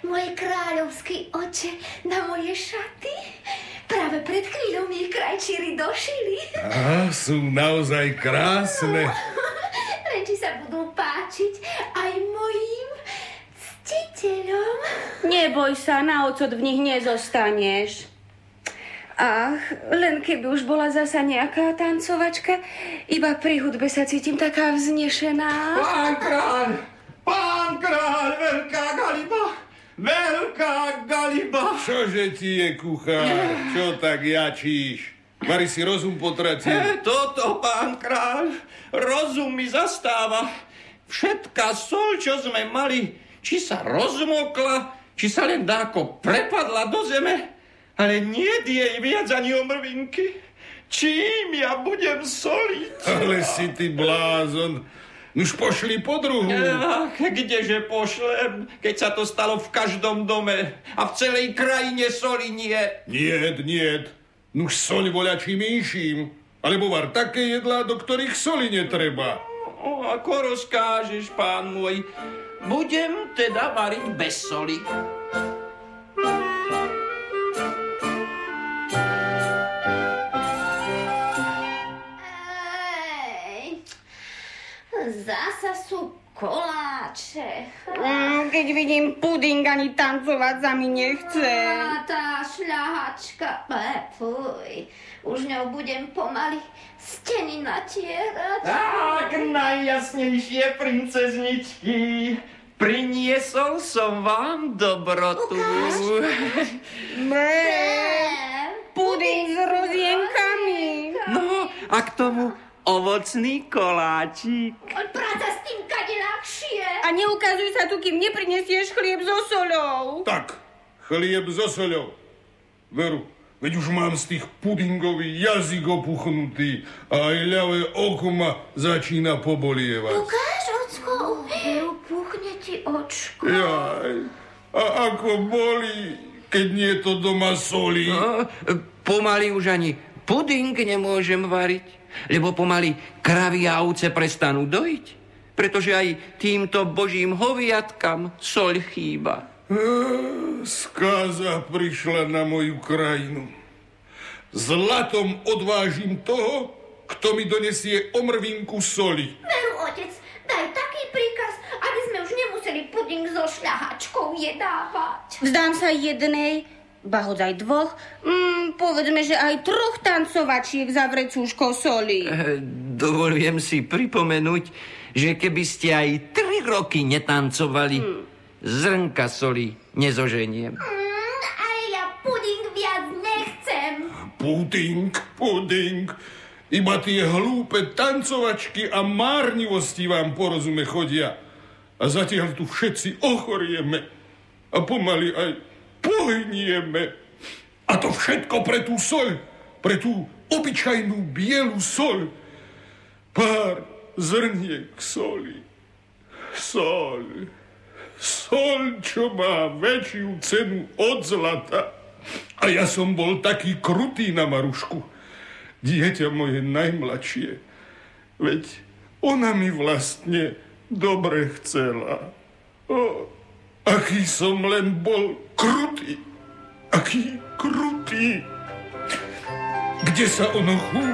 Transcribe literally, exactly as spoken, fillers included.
môj kráľovský oče, na moje šaty? Práve pred chvíľou mi ich krajčíri došili. Á, sú naozaj krásne. Len či sa budú páčiť aj mojim ctiteľom. Neboj sa, na ocot v nich nezostaneš. Ach, len keby už bola zasa nejaká tancovačka, iba pri hudbe sa cítim taká vznešená. Pán kráľ, pán kráľ, veľká galiba, veľká galiba. Čože ti je, kuchár? Čo tak jačíš? Mari si rozum potratil. E, toto, pán kráľ, rozum mi zastáva. Všetká soľ, čo sme mali, či sa rozmokla, či sa len dáko prepadla do zeme, ale nie jej viac ani omrvinky. Čím ja budem soliť? Ale si ty blázon. Už pošli po druhu. Ach, kdeže pošlem, keď sa to stalo v každom dome a v celej krajine soli nie. Niet, niet. Nuž soľ voľačím inším. Alebo var také jedlá, do ktorých soli netreba. O, ako rozkážeš, pán môj. Budem teda variť bez soli. Zasa sú koláče. Mm, keď vidím puding, ani tancovať sa mi nechce. A tá šľahačka, fuj, už ňou budem pomaly steny natierať. Tak, najjasnejšie princezničky. Priniesol som vám dobrotu. Bé, puding s rozienkami. No, a k tomu ovocný koláčik. Práca s tým kade ľahšie. A neukazuj sa tu, kým neprinesieš chlieb so soľou. Tak, chlieb so soľou. Veru, veď už mám z tých pudingový jazyk opuchnutý a aj ľavé oko ma začína pobolievať. Ukáž, ocko, Veru, puchne ti očko. Jaj, a ako boli, keď nie je to doma soli. No, pomaly už ani puding nemôžem variť, lebo pomaly kravy a ovce prestanú dojiť, pretože aj týmto božím hoviatkam soľ chýba. Skáza prišla na moju krajinu. Zlatom odvážim toho, kto mi donesie omrvinku soli. Veru, otec, daj taký príkaz, aby sme už nemuseli puding so šľahačkou jedávať. Vzdám sa jednej, ba hoď dvoch, mm, povedzme, že aj troch tancovačiek za vrecúško soli. E, dovolujem si pripomenúť, že keby ste aj tri roky netancovali, hmm. zrnka soli nezoženiem. Mm, ale ja puding viac nechcem. Puding, puding. Iba tie hlúpe tancovačky a márnivosti vám porozume chodia. A zatiaľ tu všetci ochorieme. A pomaly aj pohynieme. A to všetko pre tú soľ. Pre tú obyčajnú bielu soľ. Pár zrniek soli. Soľ. Soľ, čo má väčšiu cenu od zlata. A ja som bol taký krutý na Marušku. Dieťa moje najmladšie. Veď ona mi vlastne dobre chcela. O, aký som len bol krutý. Aký krutý. Kde sa ono chú